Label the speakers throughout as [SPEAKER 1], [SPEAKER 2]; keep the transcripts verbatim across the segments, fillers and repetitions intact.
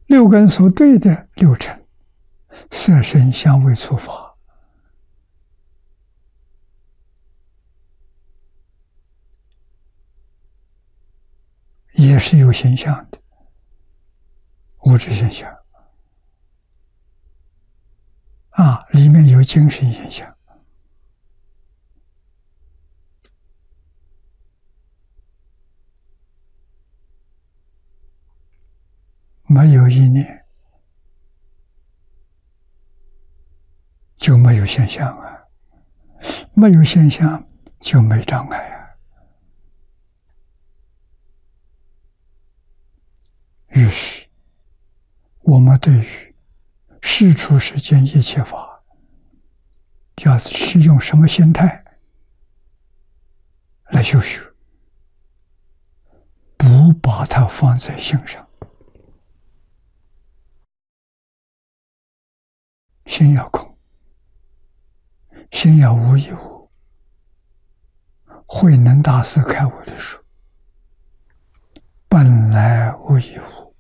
[SPEAKER 1] 六根所对的六尘，色声香味触法，也是有形象的物质现象啊，里面有精神现象。没有意念，就没有现象啊，没有现象就没障碍啊。于是，我们对于世出世间一切法，要是用什么心态来修学，不把它放在心上。心要空，心要无一物。慧能大师开悟的说：“本来无一物，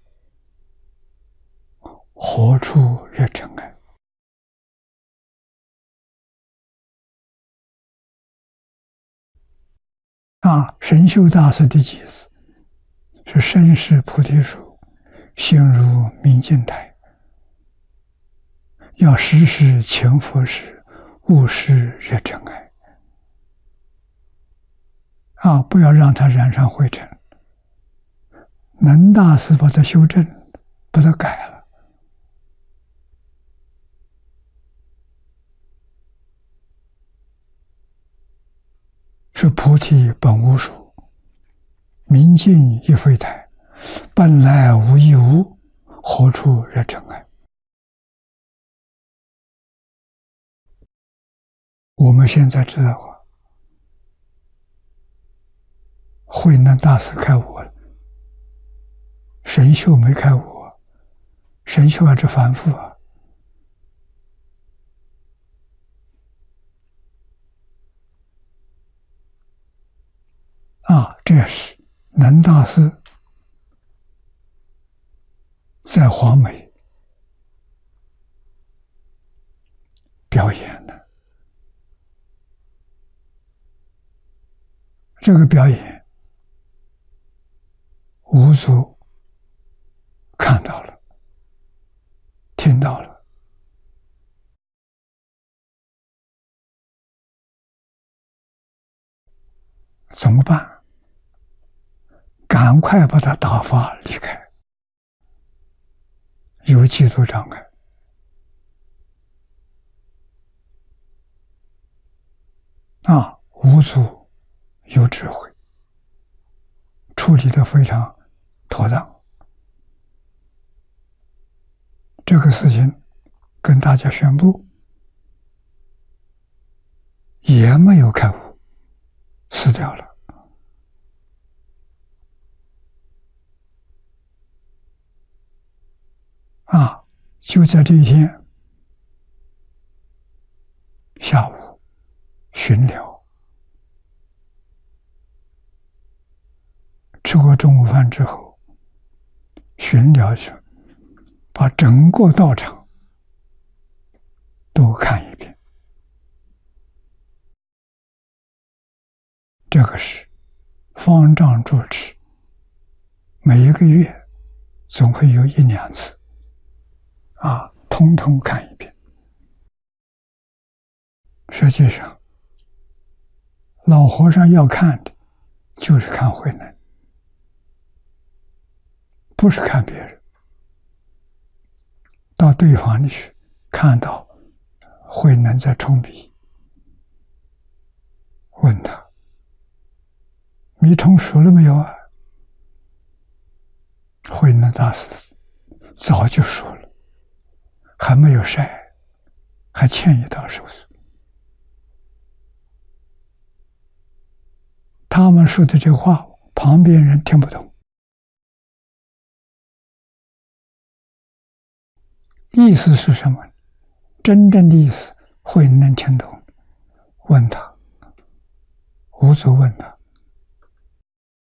[SPEAKER 1] 何处惹尘埃？”啊，神秀大师的解释是：身是菩提树，心如明镜台。要时时勤拂拭，勿使惹尘埃。啊，不要让它染上灰尘。能大师把它修正，把它改了。是菩提本无树，明镜亦非台，本来无一物，何处惹尘埃？我们现在知道啊，慧能大师开悟了，神秀没开悟啊，神秀还是凡夫啊。啊，这是能大师在华美表演的。这个表演，五祖看到了，听到了，怎么办？赶快把他打发离开，有嫉妒障碍。啊，五祖有智慧，处理得非常妥当。这个事情跟大家宣布，也没有开悟，死掉了。啊，就在这一天下午巡疗，吃过中午饭之后，巡疗去，把整个道场都看一遍。这个是方丈主持，每一个月总会有一两次，啊，通通看一遍。实际上，老和尚要看的就是看慧能，不是看别人。到对方里去，看到慧能在冲笔，问他：“你冲熟了没有啊？”慧能大师早就熟了，还没有晒，还欠一道手续。他们说的这话，旁边人听不懂，意思是什么？真正的意思慧能听懂。问他，五祖问他：“